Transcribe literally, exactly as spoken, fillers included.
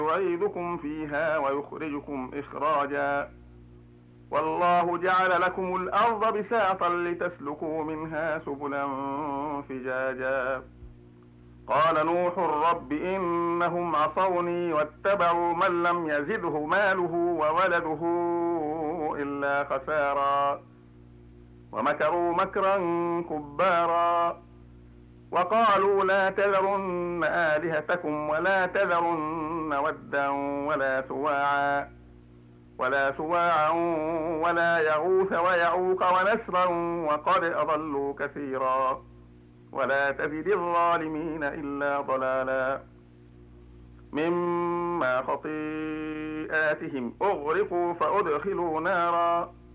يعيدكم فيها ويخرجكم إخراجا والله جعل لكم الأرض بساطا لتسلكوا منها سبلا فجاجا قال نوح رب إنهم عصوني واتبعوا من لم يزده ماله وولده إلا خسارا ومكروا مكرا كبارا وقالوا لا تذرن آلهتكم ولا تذرن ودا ولا سواعا ولا سواعا ولا يغوث ويعوق ونسرا وقد أضلوا كثيرا ولا تزد الظالمين إلا ضلالا مما خطيئاتهم أغرقوا فأدخلوا نارا